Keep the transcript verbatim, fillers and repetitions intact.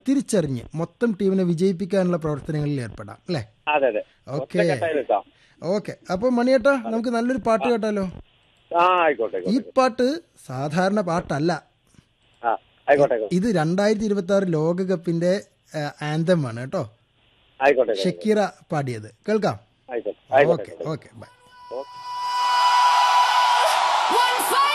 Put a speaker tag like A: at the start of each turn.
A: തിരിച്ചറിഞ്ഞ് മൊത്തം ടീമിനെ വിജയിപ്പിക്കാനുള്ള പ്രവർത്തനങ്ങളിൽ ഏർപ്പെടാം അല്ലേ?
B: അതെ അതെ.
A: Okay okay. അപ്പൊ മണിയേട്ടാ നമുക്ക് നല്ലൊരു പാട്ട് കേട്ടാലോ?
B: ആ ആയിക്കോട്ടെ.
A: ഈ പാട്ട് സാധാരണ പാട്ടല്ല.
B: ആ ആയിക്കോട്ടെ.
A: ഇത് രണ്ടായിരത്തി ഇരുപത്തി ആറ് ലോകകപ്പിന്റെ ആന്തമാണ് കേട്ടോ.
B: ആയിക്കോട്ടെ.
A: ഷക്കീറ പാടിയത് കേൾക്കാം.
B: ആയിക്കോട്ടെ.
A: Okay okay bye.